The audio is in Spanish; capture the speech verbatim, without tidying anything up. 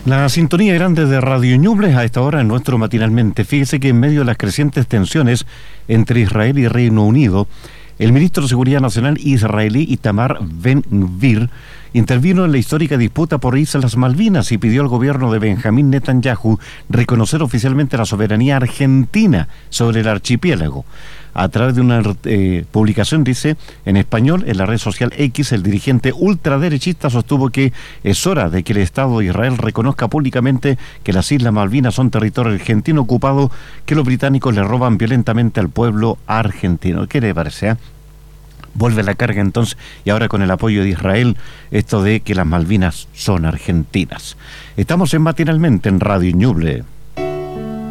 La sintonía grande de Radio Ñuble a esta hora en nuestro Matinalmente. Fíjese que en medio de las crecientes tensiones entre Israel y Reino Unido, el ministro de Seguridad Nacional israelí Itamar Ben-Gvir intervino en la histórica disputa por Islas Malvinas y pidió al gobierno de Benjamín Netanyahu reconocer oficialmente la soberanía argentina sobre el archipiélago. A través de una eh, publicación, dice, en español, en la red social X, el dirigente ultraderechista sostuvo que es hora de que el Estado de Israel reconozca públicamente que las Islas Malvinas son territorio argentino ocupado, que los británicos le roban violentamente al pueblo argentino. ¿Qué le parece? Eh? Vuelve la carga entonces, y ahora con el apoyo de Israel, esto de que las Malvinas son argentinas. Estamos en Matinalmente en Radio Ñuble.